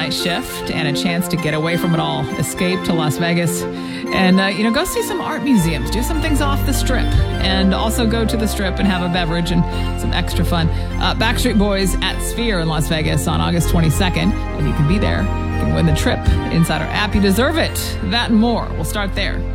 night shift and a chance to get away from it all. Escape to Las Vegas and, go see some art museums. Do some things off the Strip and also go to the Strip and have a beverage and some extra fun. Backstreet Boys at Sphere in Las Vegas on August 22nd. And you can be there. You can win the trip inside our app. You deserve it. That and more. We'll start there.